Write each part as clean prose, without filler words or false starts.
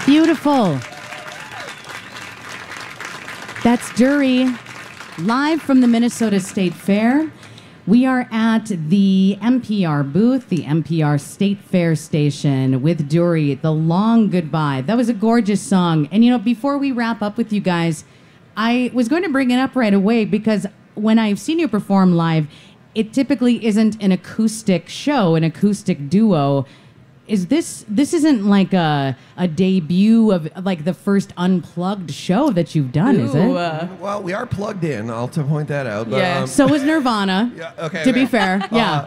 Beautiful. That's Dury, live from the Minnesota State Fair. We are at the NPR booth, the NPR State Fair station with Dury, The Long Goodbye. That was a gorgeous song. And, you know, before we wrap up with you guys, I was going to bring it up right away because when I've seen you perform live, it typically isn't an acoustic show, an acoustic duo. This isn't like a debut of like the first unplugged show that you've done, is it? Well, we are plugged in. I'll to point that out. But, yeah. So was Nirvana. Yeah. Okay. To be fair. Yeah.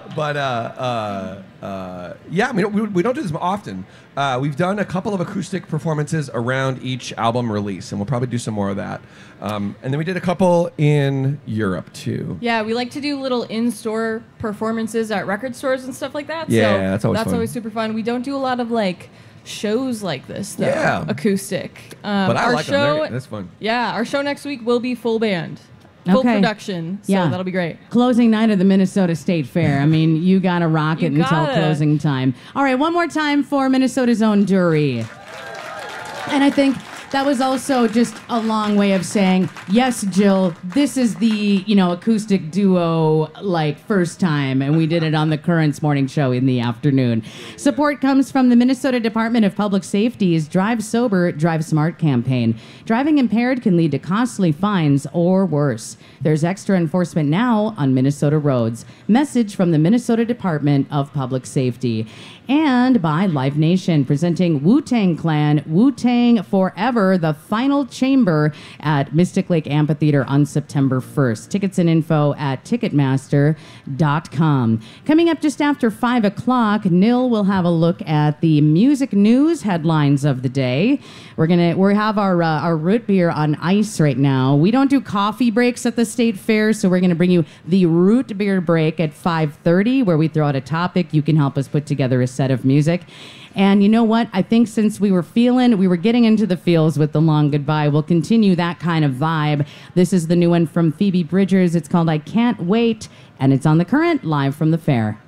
Yeah. I mean, we don't do this often. We've done a couple of acoustic performances around each album release, and we'll probably do some more of that. And then we did a couple in Europe too. Yeah, we like to do little in-store performances at record stores and stuff like that. Yeah, so that's always super fun. We don't do a lot of like shows like this though. Yeah. Acoustic. But I our like show, them. That's fun. Yeah, our show next week will be full band. Full production. So that'll be great. Closing night of the Minnesota State Fair. I mean, you got to rock it until closing time. All right, one more time for Minnesota's own Dury. And I think that was also just a long way of saying, yes, Jill, this is the, acoustic duo, like, first time, and we did it on the Currents morning show in the afternoon. Support comes from the Minnesota Department of Public Safety's Drive Sober, Drive Smart campaign. Driving impaired can lead to costly fines or worse. There's extra enforcement now on Minnesota roads. Message from the Minnesota Department of Public Safety. And by Live Nation, presenting Wu-Tang Clan, Wu-Tang Forever, the final chamber at Mystic Lake Amphitheater on September 1st. Tickets and info at Ticketmaster.com. Coming up just after 5 o'clock, Nil will have a look at the music news headlines of the day. We have our root beer on ice right now. We don't do coffee breaks at the State Fair, so we're going to bring you the root beer break at 5:30, where we throw out a topic. You can help us put together a set of music. And you know what? I think since we were getting into the feels with The Long Goodbye, we'll continue that kind of vibe. This is the new one from Phoebe Bridgers. It's called I Can't Wait, and it's on The Current, live from the fair.